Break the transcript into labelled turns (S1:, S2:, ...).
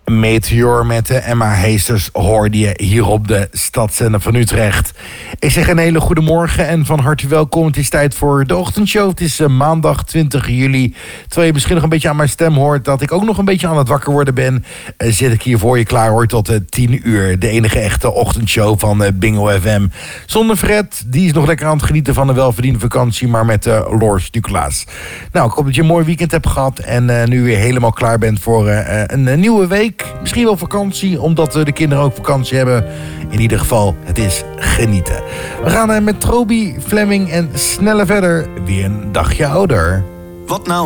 S1: Meteor met de Emma Heesters hoorde je hier op de Stadszender van Utrecht. Ik zeg een hele goede morgen en van harte welkom. Het is tijd voor de ochtendshow. Het is maandag 20 juli. Terwijl je misschien nog een beetje aan mijn stem hoort dat ik ook nog een beetje aan het wakker worden ben, zit ik hier voor je klaar hoor tot 10 uur. De enige echte ochtendshow van Bingo FM. Zonder Fred, die is nog lekker aan het genieten van een welverdiende vakantie, maar met Lors Nicolaas. Nou, ik hoop dat je een mooi weekend hebt gehad en nu weer helemaal klaar bent voor een nieuwe week. Misschien wel vakantie, omdat de kinderen ook vakantie hebben. In ieder geval, het is genieten. We gaan met Trobi, Fleming en Snelle verder. Weer een dagje ouder.
S2: Wat nou